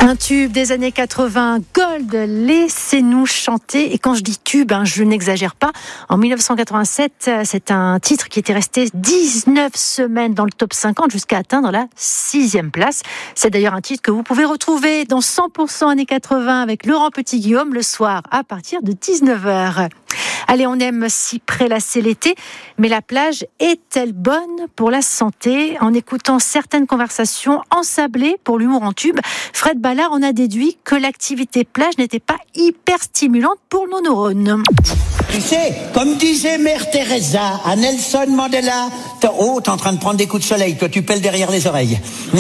Un tube des années 80, Gold, laissez-nous chanter. Et quand je dis tube, je n'exagère pas. En 1987, c'est un titre qui était resté 19 semaines dans le top 50 jusqu'à atteindre la 6e place. C'est d'ailleurs un titre que vous pouvez retrouver dans 100% années 80 avec Laurent Petit-Guillaume le soir à partir de 19h. Allez, on aime s'y prélasser l'été, mais la plage est-elle bonne pour la santé? En écoutant certaines conversations ensablées pour l'humour en tube, Fred Ballard en a déduit que l'activité plage n'était pas hyper stimulante pour nos neurones. Tu sais, comme disait Mère Teresa à Nelson Mandela, t'es en train de prendre des coups de soleil, toi tu pèles derrière les oreilles.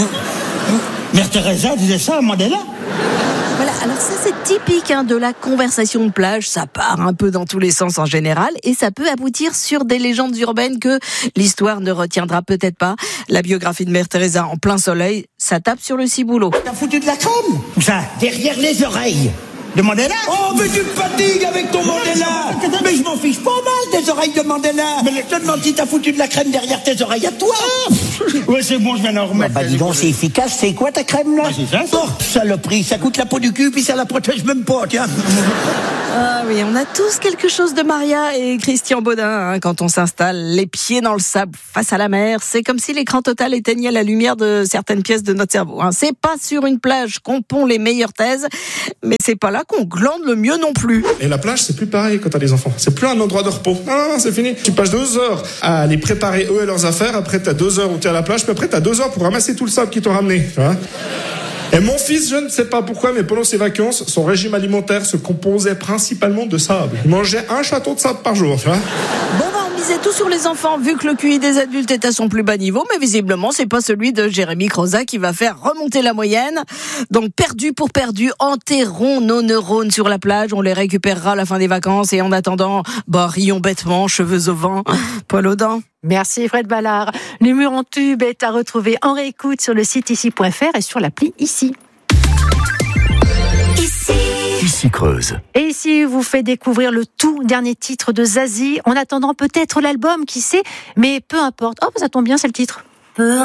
Mère Teresa disait ça à Mandela? Voilà, alors ça c'est typique de la conversation de plage, ça part un peu dans tous les sens en général et ça peut aboutir sur des légendes urbaines que l'histoire ne retiendra peut-être pas. La biographie de Mère Teresa en plein soleil, ça tape sur le ciboulot. T'as foutu de la crème? Ça, derrière les oreilles de Mandela? Oh, mais tu me fatigues avec ton Mandela! Mais je m'en fiche pas mal des oreilles de Mandela! Mais je te demande si t'as foutu de la crème derrière tes oreilles à toi! Ouais, c'est bon, je viens d'en remettre. Bah dis donc, c'est efficace, c'est quoi ta crème là? Bah, c'est ça. Oh, saloperie, ça coûte la peau du cul, puis ça la protège même pas, tiens! Ah oui, on a tous quelque chose de Maria et Christian Baudin quand on s'installe les pieds dans le sable face à la mer. C'est comme si l'écran total éteignait la lumière de certaines pièces de notre cerveau. C'est pas sur une plage qu'on pond les meilleures thèses, mais c'est pas là qu'on glande le mieux non plus. Et la plage, c'est plus pareil quand t'as des enfants. C'est plus un endroit de repos. Non, c'est fini. Tu passes 2 heures à les préparer eux et leurs affaires. Après, t'as 2 heures où t'es à la plage. Puis après, t'as 2 heures pour ramasser tout le sable qu'ils t'ont ramené. Tu vois. Et mon fils, je ne sais pas pourquoi, mais pendant ses vacances, son régime alimentaire se composait principalement de sable. Il mangeait un château de sable par jour, tu vois. Bon, on misait tout sur les enfants, vu que le QI des adultes est à son plus bas niveau, mais visiblement, c'est pas celui de Jérémy Croza qui va faire remonter la moyenne. Donc, perdu pour perdu, enterrons nos neurones sur la plage, on les récupérera à la fin des vacances, et en attendant, rions bêtement, cheveux au vent, poil aux dents. Merci Fred Ballard. L'humour en tube est à retrouver en réécoute sur le site ici.fr et sur l'appli Ici. Ici Creuse. Et ici, vous fait découvrir le tout dernier titre de Zazie. En attendant peut-être l'album, qui sait, mais peu importe. Oh, ça tombe bien, c'est le titre.